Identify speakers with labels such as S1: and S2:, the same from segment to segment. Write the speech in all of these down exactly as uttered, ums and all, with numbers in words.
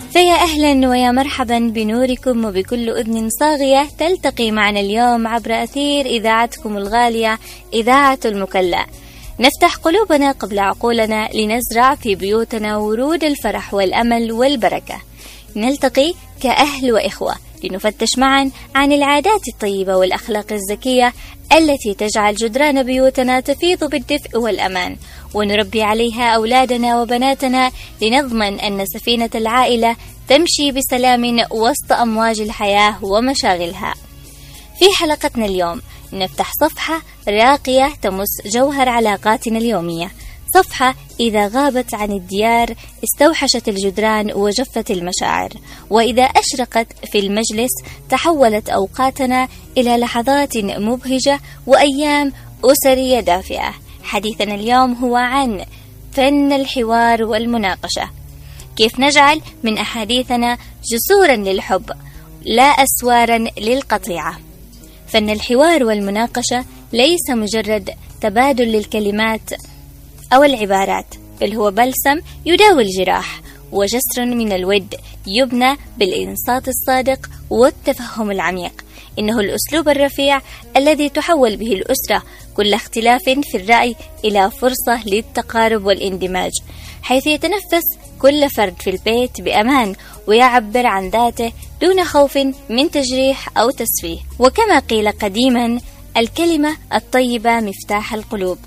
S1: فيا أهلا ويا مرحبا بنوركم وبكل أذن صاغية تلتقي معنا اليوم عبر أثير إذاعتكم الغالية إذاعة المكلا. نفتح قلوبنا قبل عقولنا لنزرع في بيوتنا ورود الفرح والأمل والبركة. نلتقي كأهل وإخوة لنفتش معا عن العادات الطيبة والأخلاق الزكية التي تجعل جدران بيوتنا تفيض بالدفء والأمان، ونربي عليها أولادنا وبناتنا لنضمن أن سفينة العائلة تمشي بسلام وسط أمواج الحياة ومشاغلها. في حلقتنا اليوم نفتح صفحة راقية تمس جوهر علاقاتنا اليومية، صفحة إذا غابت عن الديار استوحشت الجدران وجفت المشاعر، وإذا أشرقت في المجلس تحولت أوقاتنا إلى لحظات مبهجة وأيام أسرية دافئة. حديثنا اليوم هو عن فن الحوار والمناقشة، كيف نجعل من أحاديثنا جسورا للحب لا أسوارا للقطيعة. فن الحوار والمناقشة ليس مجرد تبادل للكلمات أو العبارات، بل هو بلسم يداوي الجراح وجسر من الود يبنى بالإنصات الصادق والتفهم العميق. إنه الأسلوب الرفيع الذي تحول به الأسرة كل اختلاف في الرأي إلى فرصة للتقارب والاندماج، حيث يتنفس كل فرد في البيت بأمان ويعبر عن ذاته دون خوف من تجريح أو تسفيه. وكما قيل قديما: الكلمة الطيبة مفتاح القلوب،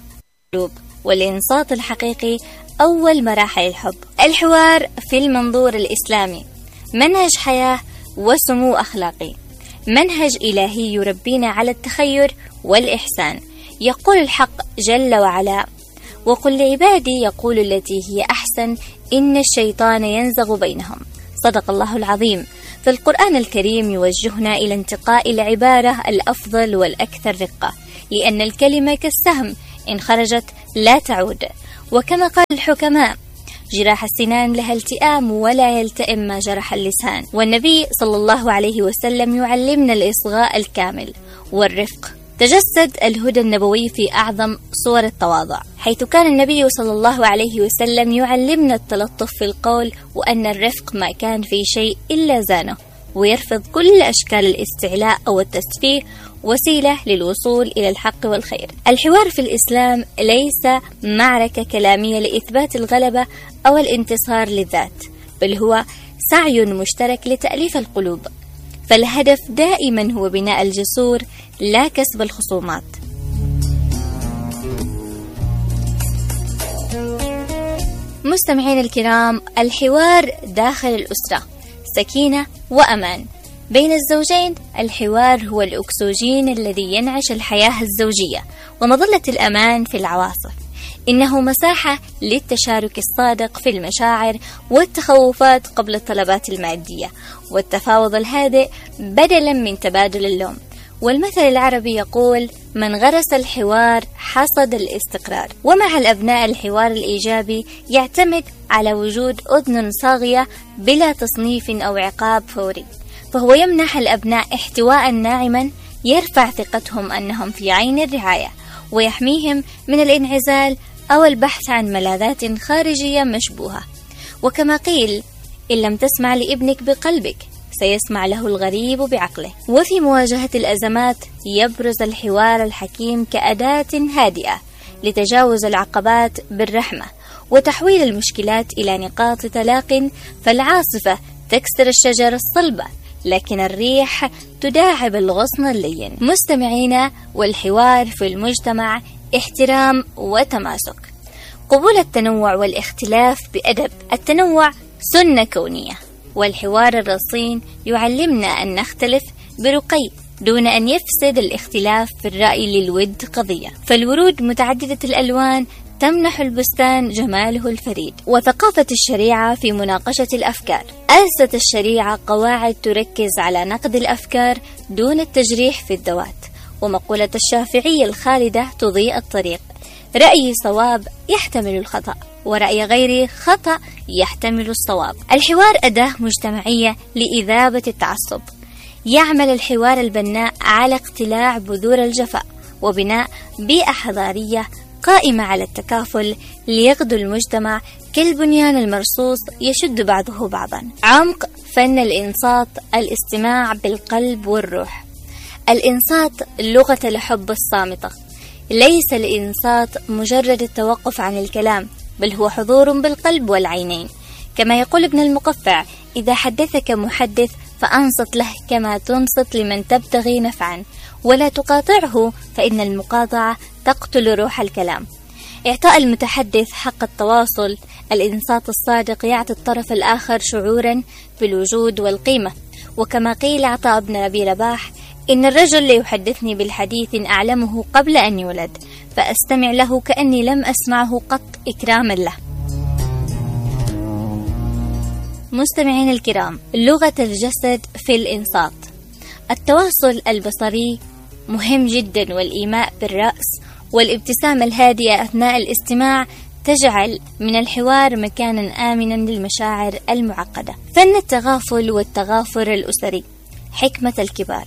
S1: والإنصات الحقيقي أول مراحل الحب. الحوار في المنظور الإسلامي منهج حياة وسمو أخلاقي، منهج إلهي يربينا على التخير والإحسان. يقول الحق جل وعلا: وقل لعبادي يقول التي هي أحسن إن الشيطان ينزغ بينهم. صدق الله العظيم. فالقرآن الكريم يوجهنا إلى انتقاء العبارة الأفضل والأكثر رقة، لأن الكلمة كالسهم إن خرجت لا تعود. وكما قال الحكماء: جراح السنان لها التئام ولا يلتئم ما جرح اللسان. والنبي صلى الله عليه وسلم يعلمنا الإصغاء الكامل والرفق. تجسد الهدى النبوي في أعظم صور التواضع، حيث كان النبي صلى الله عليه وسلم يعلمنا التلطف في القول، وأن الرفق ما كان في شيء إلا زانه، ويرفض كل أشكال الاستعلاء أو التسفيه وسيلة للوصول إلى الحق والخير. الحوار في الإسلام ليس معركة كلامية لإثبات الغلبة أو الانتصار للذات، بل هو سعي مشترك لتأليف القلوب. فالهدف دائما هو بناء الجسور لا كسب الخصومات. مستمعين الكرام، الحوار داخل الأسرة سكينة وأمان بين الزوجين. الحوار هو الأكسجين الذي ينعش الحياة الزوجية ومظلة الأمان في العواصف. إنه مساحة للتشارك الصادق في المشاعر والتخوفات قبل الطلبات المادية، والتفاوض الهادئ بدلا من تبادل اللوم. والمثل العربي يقول: من غرس الحوار حصد الاستقرار. ومع الأبناء الحوار الإيجابي يعتمد على وجود أذن صاغية بلا تصنيف أو عقاب فوري، فهو يمنح الأبناء احتواء ناعما يرفع ثقتهم أنهم في عين الرعاية، ويحميهم من الانعزال أو البحث عن ملاذات خارجية مشبوهة. وكما قيل: إن لم تسمع لابنك بقلبك سيسمع له الغريب بعقله. وفي مواجهة الأزمات يبرز الحوار الحكيم كأداة هادئة لتجاوز العقبات بالرحمة وتحويل المشكلات إلى نقاط تلاق. فالعاصفة تكسر الشجر الصلبة، لكن الريح تداعب الغصن اللين. مستمعينا، والحوار في المجتمع احترام وتماسك، قبول التنوع والاختلاف بأدب. التنوع سنة كونية، والحوار الرصين يعلمنا أن نختلف برقي دون أن يفسد الاختلاف في الرأي للود قضية. فالورود متعددة الألوان تمنح البستان جماله الفريد. وثقافة الشريعة في مناقشة الأفكار. أسست الشريعة قواعد تركز على نقد الأفكار دون التجريح في الذوات. ومقولة الشافعي الخالدة تضيء الطريق: رأيي صواب يحتمل الخطأ، ورأي غيري خطأ يحتمل الصواب. الحوار أداة مجتمعية لإذابة التعصب. يعمل الحوار البناء على اقتلاع بذور الجفاء وبناء بيئة حضارية قائمة على التكافل ليغدو المجتمع كالبنيان المرصوص يشد بعضه بعضا. عمق فن الإنصات، الاستماع بالقلب والروح. الإنصات لغة الحب الصامتة. ليس الإنصات مجرد التوقف عن الكلام، بل هو حضور بالقلب والعينين. كما يقول ابن المقفع: إذا حدثك محدث فأنصت له كما تنصت لمن تبتغي نفعا، ولا تقاطعه فإن المقاطعة تقتل روح الكلام. إعطاء المتحدث حق التواصل. الإنصات الصادق يعطي الطرف الآخر شعورا بالوجود والقيمة. وكما قيل عطاء بن أبي رباح: إن الرجل ليحدثني بالحديث أعلمه قبل أن يولد، فأستمع له كأني لم أسمعه قط إكراما له. مستمعين الكرام، لغة الجسد في الإنصات. التواصل البصري مهم جدا، والإيماء بالرأس والابتسامة الهادئة أثناء الاستماع تجعل من الحوار مكانا آمنا للمشاعر المعقدة. فن التغافل والتغافر الأسري. حكمة الكبار.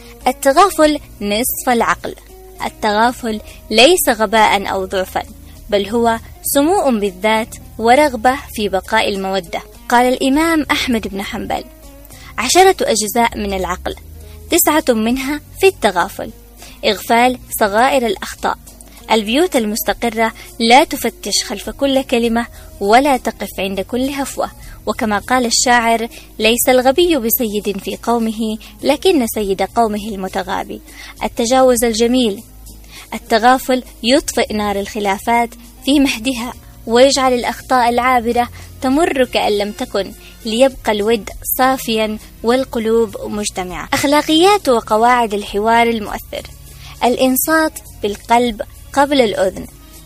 S1: التغافل نصف العقل. التغافل ليس غباء أو ضعفا، بل هو سمو بالذات ورغبة في بقاء المودة. قال الإمام أحمد بن حنبل: عشرة أجزاء من العقل، تسعة منها في التغافل. إغفال صغائر الأخطاء. البيوت المستقرة لا تفتش خلف كل كلمة ولا تقف عند كل هفوة. وكما قال الشاعر: ليس الغبي بسيد في قومه، لكن سيد قومه المتغابي. التجاوز الجميل. التغافل يطفئ نار الخلافات في مهدها، ويجعل الأخطاء العابرة تمر كأن لم تكن، ليبقى الود صافيا والقلوب مجتمعة. أخلاقيات وقواعد الحوار المؤثر. الإنصات بالقلب قبل الأذن.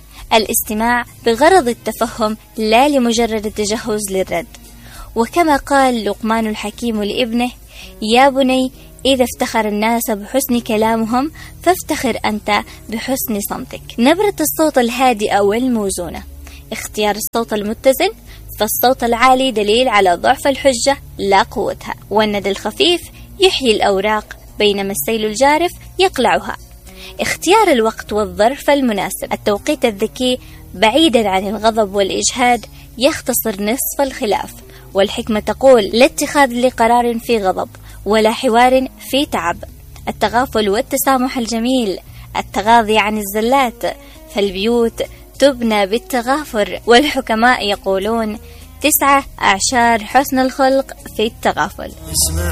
S1: الاستماع بغرض التفهم لا لمجرد التجهز للرد. وكما قال لقمان الحكيم لابنه: يا بني، إذا افتخر الناس بحسن كلامهم فافتخر أنت بحسن صمتك. نبرة الصوت الهادئة والموزونة. اختيار الصوت المتزن، فالصوت العالي دليل على ضعف الحجة لا قوتها، والندى الخفيف يحيي الأوراق بينما السيل الجارف يقلعها. اختيار الوقت والظرف المناسب. التوقيت الذكي بعيدا عن الغضب والإجهاد يختصر نصف الخلاف. والحكمة تقول: لا اتخاذ لقرار في غضب ولا حوار في تعب. التغافل والتسامح الجميل. التغاضي عن الزلات، فالبيوت تبنى بالتغافر. والحكماء يقولون: تسعة أعشار حسن الخلق في التغافل.